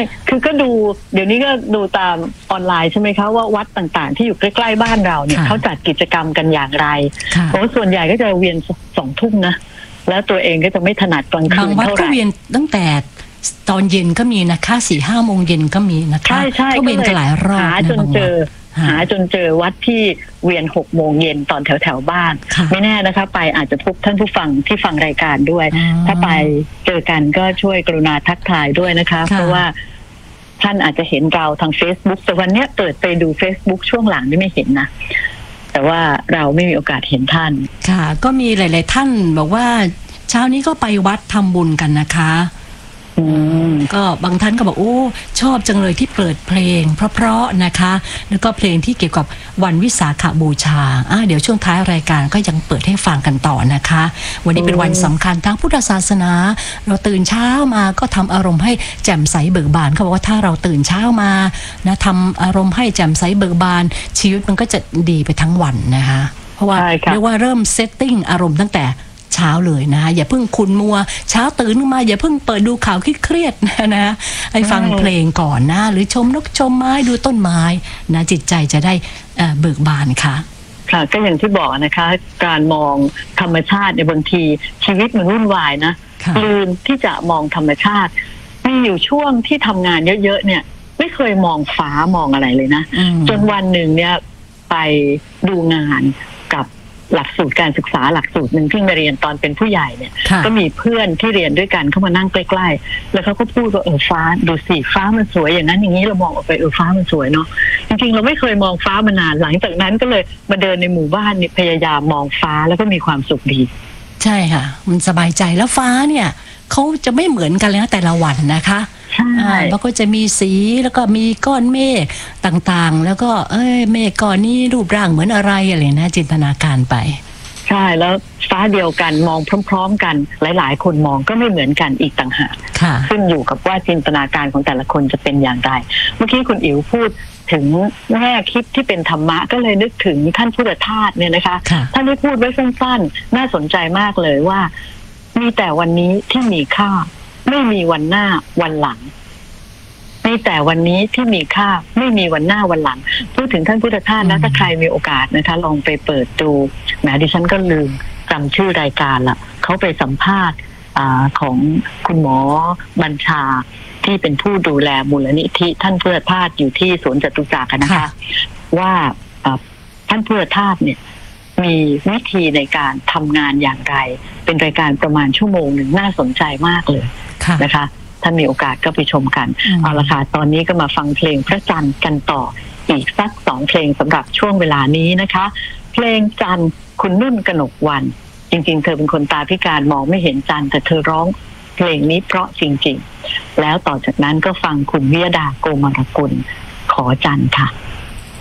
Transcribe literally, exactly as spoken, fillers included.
คือก็ดูเดี๋ยวนี้ก็ดูตามออนไลน์ใช่ไหมคะว่าวัดต่างๆที่อยู่ใกล้ๆบ้านเราเนี่ยเขาจัดกิจกรรมกันอย่างไรเพราะส่วนใหญ่ก็จะเวียนสองทุ่มนะแล้วตัวเองก็จะไม่ถนัดกลางคืนเท่าไหร่บางวัดก็เวียนตั้งแต่ตอนเย็นก็มีนะคะสี่ห้าโมงเย็นก็มีนะคะก็เวียนกันหลายรอบหาจนเจอหาจนเจอวัดที่เวียนหกโมงเย็นตอนแถวแถวบ้านไม่แน่นะคะไปอาจจะพบท่านผู้ฟังที่ฟังรายการด้วยถ้าไปเจอกันก็ช่วยกรุณาทักทายด้วยนะคะเพราะว่าท่านอาจจะเห็นเราทาง Facebook แต่วันนี้เปิดไปดู Facebook ช่วงหลังนี่ไม่เห็นนะแต่ว่าเราไม่มีโอกาสเห็นท่านค่ะก็มีหลายๆท่านบอกว่าเช้านี้ก็ไปวัดทำบุญกันนะคะก็บางท่านก็บอกโอ้ชอบจังเลยที่เปิดเพลงเพราะๆนะคะแล้วก็เพลงที่เกี่ยวกับวันวิสาขบูชาอ่ะเดี๋ยวช่วงท้ายรายการก็ยังเปิดให้ฟังกันต่อนะคะวันนี้เป็นวันสำคัญทางพุทธศาสนาเราตื่นเช้ามาก็ทำอารมณ์ให้แจ่มใสเบิกบานเขาบอกว่าถ้าเราตื่นเช้ามานะทำอารมณ์ให้แจ่มใสเบิกบานชีวิตมันก็จะดีไปทั้งวันนะคะเพราะว่าเรียกว่าเริ่มเซตติ้งอารมณ์ตั้งแต่เช้าเลยนะอย่าเพิ่งคุณมัวเช้าตื่นมาอย่าเพิ่งเปิดดูข่าวเครียดๆนะให้ฟังเพลงก่อนนะหรือชมนกชมไม้ดูต้นไม้นะจิตใจจะได้เบิกบานค่ะค่ะก็อย่างที่บอกนะคะการมองธรรมชาติในบางทีชีวิตมันวุ่นวายนะลืมที่จะมองธรรมชาติมีอยู่ช่วงที่ทำงานเยอะๆเนี่ยไม่เคยมองฟ้ามองอะไรเลยนะจนวันหนึ่งเนี่ยไปดูงานกับหลักสูตรการศึกษาหลักสูตรหนึ่งที่มาเรียนตอนเป็นผู้ใหญ่เนี่ยก็มีเพื่อนที่เรียนด้วยกันเข้ามานั่งใกล้ๆแล้วเขาก็พูดว่าเออฟ้าดูสิฟ้ามันสวยอย่างนั้นอย่างนี้เรามองออกไปเออฟ้ามันสวยเนาะจริงๆเราไม่เคยมองฟ้ามานานหลังจากนั้นก็เลยมาเดินในหมู่บ้านนี่พยายามมองฟ้าแล้วก็มีความสุขดีใช่ค่ะมันสบายใจแล้วฟ้าเนี่ยเขาจะไม่เหมือนกันเลยนะแต่ละวันนะคะใช่แล้วก็จะมีสีแล้วก็มีก้อนเมฆต่างๆแล้วก็เอ้ยเมฆก้อนนี้รูปร่างเหมือนอะไรอะไรนะจินตนาการไปใช่แล้วฟ้าเดียวกันมองพร้อมๆกันหลายๆคนมองก็ไม่เหมือนกันอีกต่างหากขึ้นอยู่กับว่าจินตนาการของแต่ละคนจะเป็นอย่างไรเมื่อกี้คุณอิ๋วพูดถึงแง่คิดที่เป็นธรรมะก็เลยนึกถึงท่านพุทธทาสเนี่ยนะคะท่านได้พูดไว้สั้นๆน่าสนใจมากเลยว่ามีแต่วันนี้ที่มีค่าไม่มีวันหน้าวันหลังมีแต่วันนี้ที่มีค่าไม่มีวันหน้าวันหลังพูดถึงท่านพุทธทาสนะถ้าใครมีโอกาสนะคะลองไปเปิดดูแหมดิฉันก็ลืมจำชื่อรายการละเขาไปสัมภาษณ์ของคุณหมอบัญชาที่เป็นผู้ดูแลมูลนิธิท่านพุทธทาสอยู่ที่สวนจตุจักรนะคะว่าท่านพุทธทาสเนี่ยมีวิธีในการทำงานอย่างไรเป็นรายการประมาณชั่วโมงหนึ่งน่าสนใจมากเลยนะคะถ้ามีโอกาสก็ไปชมกันเอาละค่ะตอนนี้ก็มาฟังเพลงพระจันทร์กันต่ออีกสักสองเพลงสำหรับช่วงเวลานี้นะคะเพลงจันทร์คุณนุ่นกนกวรรณจริงๆเธอเป็นคนตาพิการมองไม่เห็นจันทร์แต่เธอร้องเพลงนี้เพราะจริงๆแล้วต่อจากนั้นก็ฟังคุณวิยดาโกมารกุลขอจันทร์ค่ะ